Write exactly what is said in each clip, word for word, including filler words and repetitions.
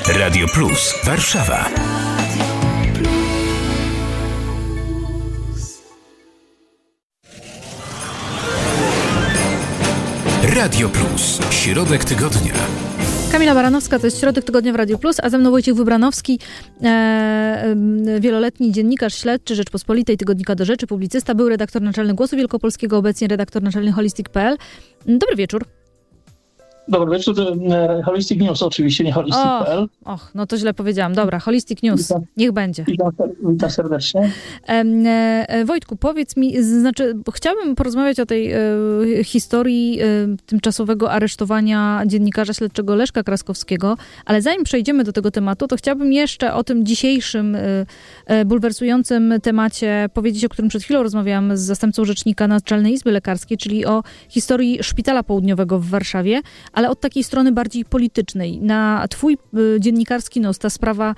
Radio Plus Warszawa. Radio Plus. Środek tygodnia. Kamila Baranowska, to jest Środek Tygodnia w Radiu Plus, a ze mną Wojciech Wybranowski, e, e, wieloletni dziennikarz śledczy Rzeczpospolitej, Tygodnika Do Rzeczy, publicysta, był redaktor naczelny Głosu Wielkopolskiego, obecnie redaktor naczelny Holistic kropka p l. Dobry wieczór. Dobry wieczór. Holistic News oczywiście, nie Holistic kropka p l. Och, no to źle powiedziałam. Dobra, Holistic News. Witam. Niech będzie. Witam, witam serdecznie. E, e, Wojtku, powiedz mi, znaczy, bo chciałabym porozmawiać o tej e, historii e, tymczasowego aresztowania dziennikarza śledczego Leszka Kraskowskiego, ale zanim przejdziemy do tego tematu, to chciałabym jeszcze o tym dzisiejszym e, e, bulwersującym temacie powiedzieć, o którym przed chwilą rozmawiałam z zastępcą rzecznika Naczelnej Izby Lekarskiej, czyli o historii Szpitala Południowego w Warszawie, ale od takiej strony bardziej politycznej. Na twój y, dziennikarski nos ta sprawa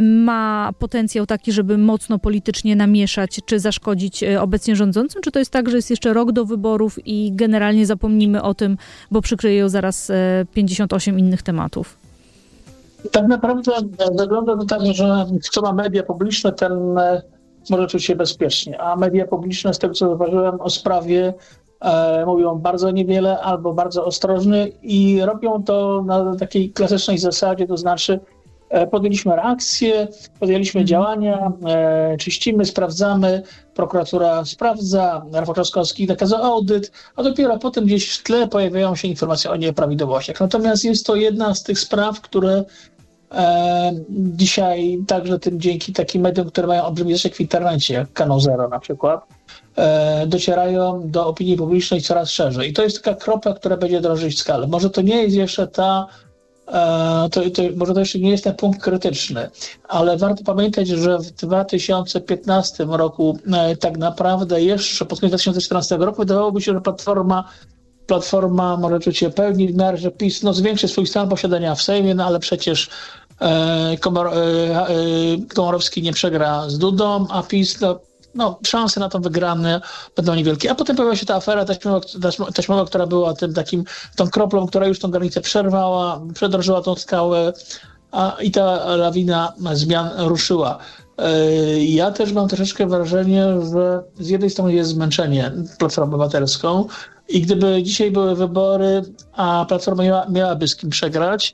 ma potencjał taki, żeby mocno politycznie namieszać, czy zaszkodzić y, obecnie rządzącym? Czy to jest tak, że jest jeszcze rok do wyborów i generalnie zapomnimy o tym, bo przykryje ją zaraz y, pięćdziesiąt osiem innych tematów? Tak naprawdę wygląda to tak, że kto ma media publiczne, ten może czuć się bezpiecznie, a media publiczne, z tego co zauważyłem o sprawie, E, mówią bardzo niewiele albo bardzo ostrożnie i robią to na takiej klasycznej zasadzie, to znaczy e, podjęliśmy reakcję, podjęliśmy mm. działania, e, czyścimy, sprawdzamy, prokuratura sprawdza, Rafał Trzaskowski nakazał audyt, a dopiero potem gdzieś w tle pojawiają się informacje o nieprawidłowościach. Natomiast jest to jedna z tych spraw, które e, dzisiaj także tym dzięki takim mediom, które mają olbrzymi zasięg w internecie, jak Kanał Zero na przykład, docierają do opinii publicznej coraz szerzej. I to jest taka kropla, która będzie drążyć skalę. Może to nie jest jeszcze ta, to, to, może to jeszcze nie jest ten punkt krytyczny, ale warto pamiętać, że w dwa tysiące piętnastym roku tak naprawdę jeszcze pod koniec dwa tysiące czternastego roku wydawałoby się, że Platforma Platforma może czuć się pewni w miarę, że PiS no, zwiększy swój stan posiadania w Sejmie, no ale przecież e, Komor, e, e, Komorowski nie przegra z Dudą, a PiS no, No, szanse na to wygrane będą niewielkie. A potem pojawiła się ta afera taśmowa, taśmowa, która była tym takim, tą kroplą, która już tą granicę przerwała, przedrożyła tą skałę a, i ta lawina zmian ruszyła. Ja też mam troszeczkę wrażenie, że z jednej strony jest zmęczenie Platformą Obywatelską i gdyby dzisiaj były wybory, a Platforma miała, miałaby z kim przegrać,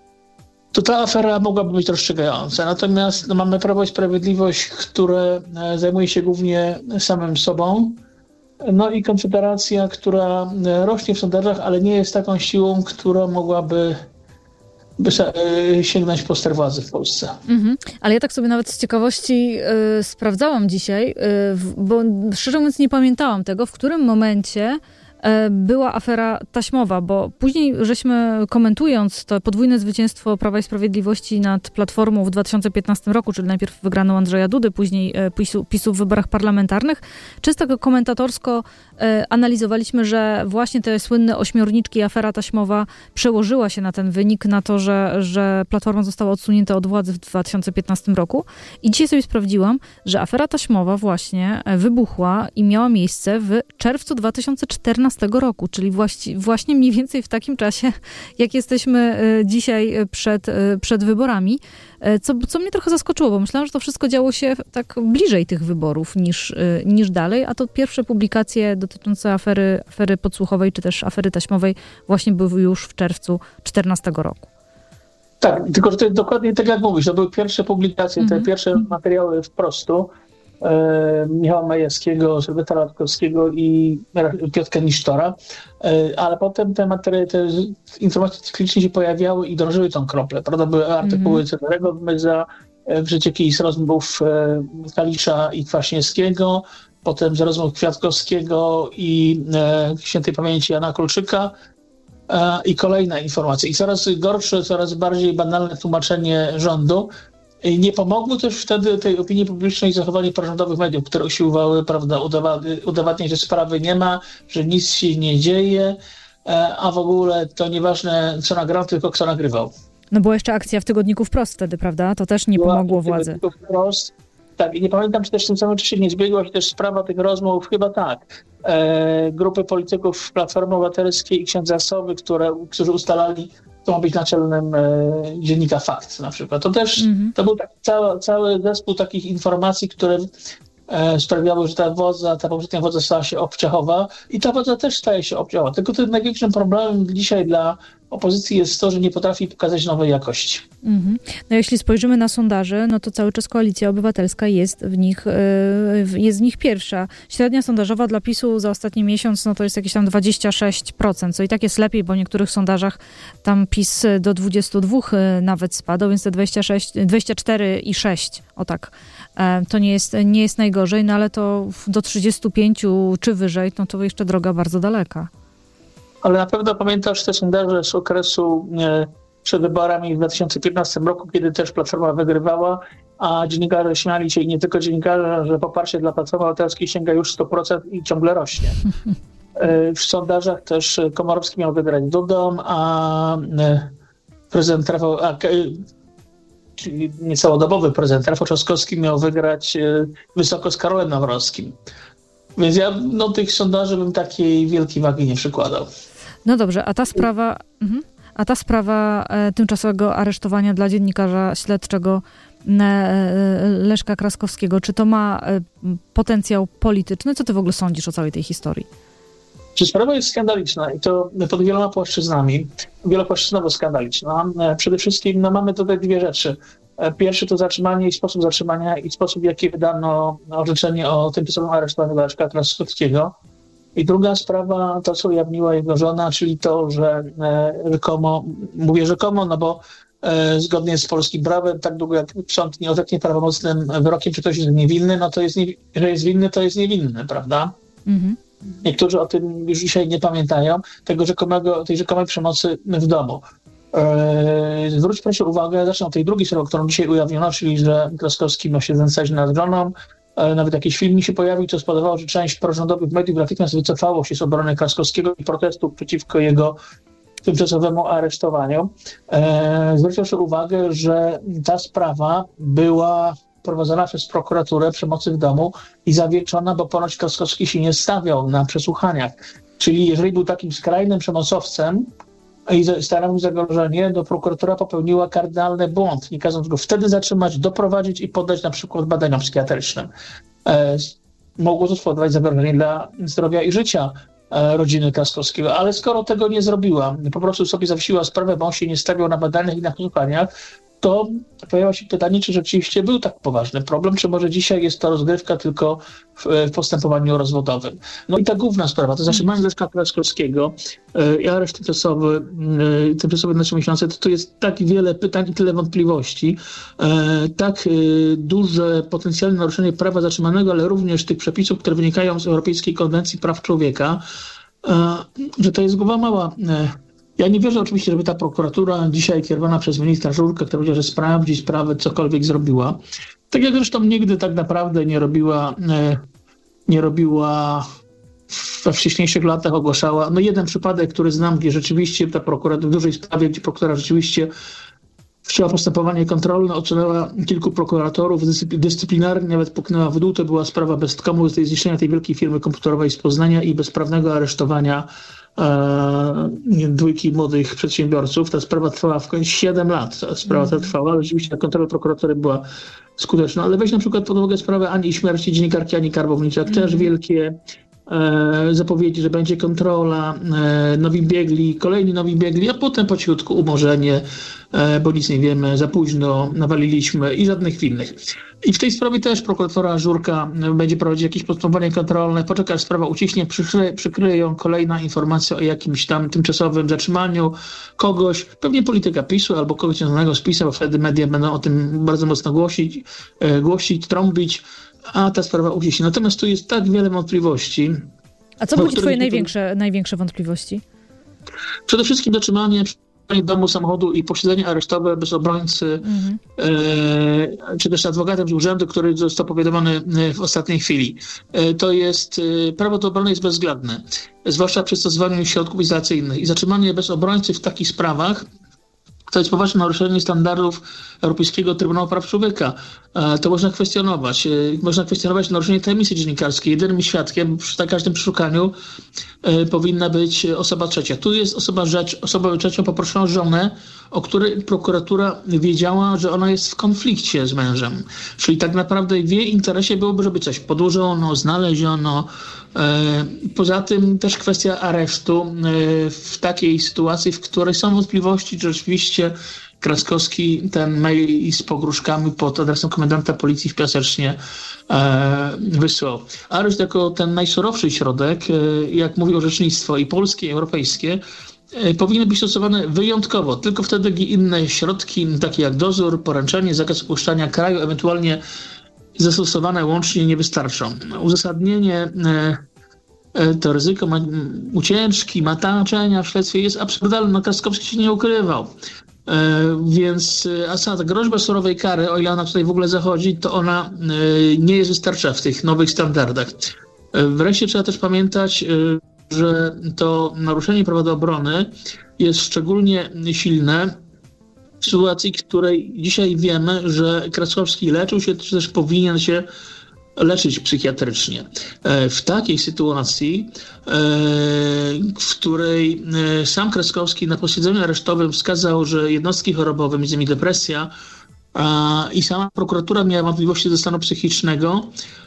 to ta afera mogłaby być rozstrzygająca. Natomiast no, mamy Prawo i Sprawiedliwość, które zajmuje się głównie samym sobą. No i Konfederacja, która rośnie w sondażach, ale nie jest taką siłą, która mogłaby by sięgnąć po ster władzy w Polsce. Mhm. Ale ja tak sobie nawet z ciekawości y, sprawdzałam dzisiaj, y, bo szczerze mówiąc nie pamiętałam tego, w którym momencie była afera taśmowa, bo później żeśmy, komentując to podwójne zwycięstwo Prawa i Sprawiedliwości nad Platformą w dwa tysiące piętnastym roku, czyli najpierw wygraną Andrzeja Dudy, później PiSu, PiSu w wyborach parlamentarnych, czysto komentatorsko e, analizowaliśmy, że właśnie te słynne ośmiorniczki, afera taśmowa przełożyła się na ten wynik, na to, że, że Platforma została odsunięta od władzy w dwa tysiące piętnastym roku. I dzisiaj sobie sprawdziłam, że afera taśmowa właśnie wybuchła i miała miejsce w czerwcu dwa tysiące czternastego roku, czyli właści, właśnie mniej więcej w takim czasie, jak jesteśmy dzisiaj przed, przed wyborami, co, co mnie trochę zaskoczyło, bo myślałam, że to wszystko działo się tak bliżej tych wyborów niż, niż dalej, a to pierwsze publikacje dotyczące afery, afery podsłuchowej, czy też afery taśmowej właśnie były już w czerwcu czternastego roku. Tak, tylko że to jest dokładnie tak jak mówisz, to były pierwsze publikacje, mm-hmm. te pierwsze materiały wprostu, Michała Majewskiego, Sylwestra Latkowskiego i Piotra Nisztora, ale potem te materiały, te informacje cyklicznie się pojawiały i drążyły tą kroplę. Prawda? Były artykuły mm. Cezarego Wmyza, przecieki z rozmów Kalisza i Kwaśniewskiego, potem z rozmów Kwiatkowskiego i świętej pamięci Jana Kulczyka i kolejne informacje. I coraz gorsze, coraz bardziej banalne tłumaczenie rządu. I nie pomogło też wtedy tej opinii publicznej zachowanie prorządowych mediów, które usiłowały, prawda, udowa- udowadniać, że sprawy nie ma, że nic się nie dzieje, a w ogóle to nieważne, co nagrał, tylko kto nagrywał. No była jeszcze akcja w Tygodniku Wprost wtedy, prawda? To też nie była pomogło władzy. Wprost. Tak, i nie pamiętam, czy też w tym samym czasie nie zbiegła się też sprawa tych rozmów, chyba tak. E, grupy polityków Platformy Obywatelskiej i księdza Sowy, które, którzy ustalali kto ma być naczelnym e, dziennika Fakt na przykład. To też, mm-hmm. to był taki cały, cały zespół takich informacji, które e, sprawiały, że ta wodza, ta poprzednia wodza stała się obciachowa i ta wodza też staje się obciachowa. Tylko tym największym problemem dzisiaj dla opozycji jest to, że nie potrafi pokazać nowej jakości. Mm-hmm. No jeśli spojrzymy na sondaże, no to cały czas Koalicja Obywatelska jest w nich, yy, jest w nich pierwsza. Średnia sondażowa dla PiSu za ostatni miesiąc, no to jest jakieś tam dwadzieścia sześć procent, co i tak jest lepiej, bo w niektórych sondażach tam PiS do dwudziestu dwóch nawet spadł, więc te dwadzieścia sześć, dwadzieścia cztery i sześć, o tak, to nie jest, nie jest najgorzej, no ale to do trzydziestu pięciu czy wyżej, no to jeszcze droga bardzo daleka. Ale na pewno pamiętasz te sondaże z okresu e, przed wyborami w dwa tysiące piętnastym roku, kiedy też Platforma wygrywała, a dziennikarze śmiali się i nie tylko dziennikarze, że poparcie dla Platformy Obywatelskiej sięga już sto procent i ciągle rośnie. E, w sondażach też Komorowski miał wygrać Dudą, a e, prezydent Rafał, a, czyli niecałodobowy prezydent Rafał Trzaskowski miał wygrać e, wysoko z Karolem Nawrockim. Więc ja no, tych sondaży bym takiej wielkiej wagi nie przykładał. No dobrze, a ta sprawa, mhm. a ta sprawa e, tymczasowego aresztowania dla dziennikarza śledczego e, Leszka Kraskowskiego, czy to ma e, potencjał polityczny? Co ty w ogóle sądzisz o całej tej historii? Czy sprawa jest skandaliczna i to pod wieloma płaszczyznami, wielopłaszczyznowo skandaliczna. E, przede wszystkim no, mamy tutaj dwie rzeczy. Pierwszy to zatrzymanie i sposób zatrzymania i sposób, w jaki wydano orzeczenie o tymczasowym aresztowaniu Leszka Kraskowskiego. I druga sprawa, to co ujawniła jego żona, czyli to, że e, rzekomo, mówię rzekomo, no bo e, zgodnie z polskim prawem, tak długo jak sąd nie orzeknie prawomocnym wyrokiem, czy ktoś jest niewinny, no to jest, nie, że jest winny, to jest niewinny, prawda? Mhm. Niektórzy o tym już dzisiaj nie pamiętają, tego rzekomego, tej rzekomej przemocy w domu. Eee, zwróć proszę uwagę, zacznę od tej drugiej sprawy, którą dzisiaj ujawniono, czyli że Kraskowski ma się znęcać nad żoną. E, nawet jakiś film mi się pojawił, co spowodowało, że część prorządowych mediów natychmiast wycofało się z obrony Kraskowskiego i protestów przeciwko jego tymczasowemu aresztowaniu. E, zwróć proszę uwagę, że ta sprawa była prowadzona przez prokuraturę przemocy w domu i zawieszona, bo ponoć Kraskowski się nie stawiał na przesłuchaniach. Czyli jeżeli był takim skrajnym przemocowcem, i stanowił zagrożenie, to prokuratura popełniła kardynalny błąd, nie kazząc go wtedy zatrzymać, doprowadzić i poddać na przykład badaniom psychiatrycznym. E, mogło to spowodować zagrożenie dla zdrowia i życia e, rodziny Kraskowskiego, ale skoro tego nie zrobiła, po prostu sobie zawiesiła sprawę, bo on się nie stawiał na badaniach i na przesłuchaniach, to pojawia się pytanie, czy rzeczywiście był tak poważny problem, czy może dzisiaj jest to rozgrywka tylko w, w postępowaniu rozwodowym. No i ta główna sprawa, to zatrzymanie Leszka Kraskowskiego yy, i areszt tymczasowy, yy, tymczasowy na trzy miesiące, to tu jest tak wiele pytań i tyle wątpliwości, yy, tak yy, duże potencjalne naruszenie prawa zatrzymanego, ale również tych przepisów, które wynikają z Europejskiej Konwencji Praw Człowieka, yy, że to jest głowa mała. Yy. Ja nie wierzę oczywiście, żeby ta prokuratura dzisiaj kierowana przez ministra Żurkę, która powiedziała, że sprawdzi sprawę, cokolwiek zrobiła. Tak jak zresztą nigdy tak naprawdę nie robiła, nie robiła we wcześniejszych latach, ogłaszała. No jeden przypadek, który znam, gdzie rzeczywiście ta prokuratura, w dużej sprawie, gdzie prokuratura rzeczywiście wszczęła postępowanie kontrolne, ocenęła kilku prokuratorów dyscyplinarnie, nawet puknęła w dół. To była sprawa Bestkomu, z zniszczenia tej wielkiej firmy komputerowej z Poznania i bezprawnego aresztowania e, dwójki młodych przedsiębiorców. Ta sprawa trwała w końcu siedem lat. Ta sprawa ta trwała, ale rzeczywiście ta kontrola prokuratury była skuteczna. Ale weź na przykład pod uwagę sprawę Ani śmierci dziennikarki Ani Karbowniczak. Mm. Też wielkie e, zapowiedzi, że będzie kontrola, e, nowi biegli, kolejni nowi biegli, a potem po cichutku umorzenie, e, bo nic nie wiemy, za późno nawaliliśmy i żadnych innych. I w tej sprawie też prokuratora Żurka będzie prowadzić jakieś postępowanie kontrolne, poczeka, aż sprawa uciśnie, przykryje, przykryje ją kolejna informacja o jakimś tam tymczasowym zatrzymaniu kogoś, pewnie polityka PiSu albo kogoś związanego z PiSem, bo wtedy media będą o tym bardzo mocno głosić, e, głosić, trąbić, a ta sprawa uciśnie. Natomiast tu jest tak wiele wątpliwości. A co były twoje największe, największe wątpliwości? Przede wszystkim zatrzymanie domu, samochodu i posiedzenie aresztowe bez obrońcy, mm-hmm. e, czy też adwokatem z urzędu, który został powiadomiony w ostatniej chwili. E, to jest, e, prawo do obrony jest bezwzględne, zwłaszcza przy stosowaniu środków izolacyjnych. I zatrzymanie bez obrońcy w takich sprawach to jest poważne naruszenie standardów Europejskiego Trybunału Praw Człowieka. To można kwestionować. Można kwestionować naruszenie tajemnicy dziennikarskiej. Jedynym świadkiem przy każdym przeszukaniu powinna być osoba trzecia. Tu jest osoba rzecz, osobą trzecią poproszono żonę, o której prokuratura wiedziała, że ona jest w konflikcie z mężem. Czyli tak naprawdę w jej interesie byłoby, żeby coś podłożono, znaleziono. Poza tym też kwestia aresztu w takiej sytuacji, w której są wątpliwości, czy rzeczywiście Kraskowski ten mail z pogróżkami pod adresem komendanta policji w Piasecznie e, wysłał. Areszt jako ten najsurowszy środek, e, jak mówi orzecznictwo i polskie, i europejskie, e, powinny być stosowane wyjątkowo. Tylko wtedy, gdy inne środki, takie jak dozór, poręczenie, zakaz opuszczania kraju, ewentualnie zastosowane łącznie nie wystarczą. Uzasadnienie e, to ryzyko ma, ucieczki, mataczenia w śledztwie jest absurdalne. No, Kraskowski się nie ukrywał. E, więc a ta groźba surowej kary, o ile ona tutaj w ogóle zachodzi, to ona e, nie jest wystarczająca w tych nowych standardach. E, wreszcie trzeba też pamiętać, e, że to naruszenie prawa do obrony jest szczególnie silne w sytuacji, w której dzisiaj wiemy, że Kraskowski leczył się, czy też powinien się leczyć psychiatrycznie. W takiej sytuacji, w której sam Kraskowski na posiedzeniu aresztowym wskazał, że jednostki chorobowe, między innymi depresja, i sama prokuratura miała wątpliwości ze stanu psychicznego,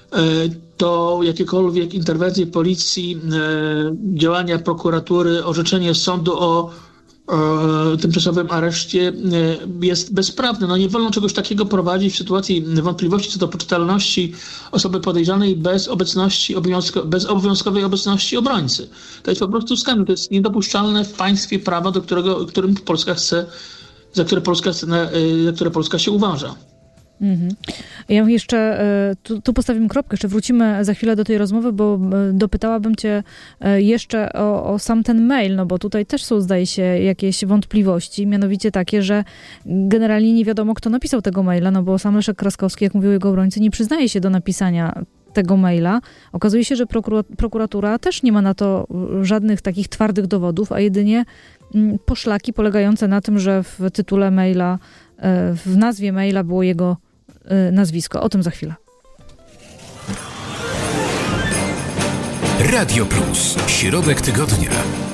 to jakiekolwiek interwencje policji, działania prokuratury, orzeczenie sądu o o tymczasowym areszcie jest bezprawne. No nie wolno czegoś takiego prowadzić w sytuacji wątpliwości co do poczytalności osoby podejrzanej bez obecności, obowiązko, bez obowiązkowej obecności obrońcy. To jest po prostu skandal. To jest niedopuszczalne w państwie prawa, do którego, którym Polska chce, za które Polska, za które Polska się uważa. Mhm. Ja jeszcze, tu, tu postawimy kropkę, jeszcze wrócimy za chwilę do tej rozmowy, bo dopytałabym cię jeszcze o, o sam ten mail, no bo tutaj też są, zdaje się, jakieś wątpliwości, mianowicie takie, że generalnie nie wiadomo, kto napisał tego maila, no bo sam Leszek Kraskowski, jak mówił jego obrońcy, nie przyznaje się do napisania tego maila. Okazuje się, że prokura- prokuratura też nie ma na to żadnych takich twardych dowodów, a jedynie poszlaki polegające na tym, że w tytule maila, w nazwie maila było jego nazwisko. O tym za chwilę. Radio Plus. Środek tygodnia.